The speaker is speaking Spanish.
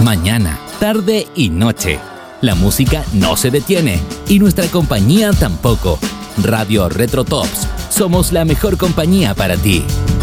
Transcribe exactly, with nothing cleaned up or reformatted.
Mañana, tarde y noche. La música no se detiene y nuestra compañía tampoco. Radio Retro Tops. Somos la mejor compañía para ti.